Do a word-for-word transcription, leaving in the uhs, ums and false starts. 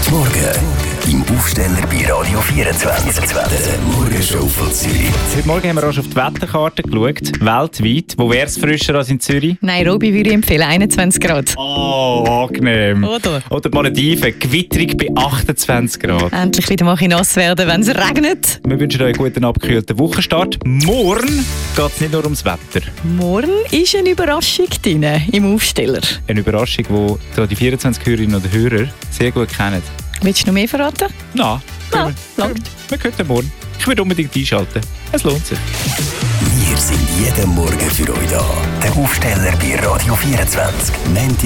Morgen im Aufsteller bei Radio vierundzwanzig. Der Morgenshow von Zürich. Heute Morgen haben wir auch schon auf die Wetterkarte geschaut. Weltweit. Wo wäre es frischer als in Zürich? Nairobi würde ich empfehlen, einundzwanzig Grad. Oh, angenehm. Oder? Oder Malediven, gewitterig bei achtundzwanzig Grad. Endlich wieder mal nass werden, wenn es regnet. Wir wünschen euch einen guten, abgekühlten Wochenstart. Morgen geht es nicht nur ums Wetter. Morgen ist eine Überraschung drin im Aufsteller. Eine Überraschung, die die vierundzwanzig Hörerinnen und Hörer sehr gut kennen. Willst du noch mehr verraten? Nein, Ja, langt. wir können morgen. Ich würde unbedingt einschalten. Es lohnt sich. Wir sind jeden Morgen für euch da. Der Aufsteller bei Radio vierundzwanzig. Montag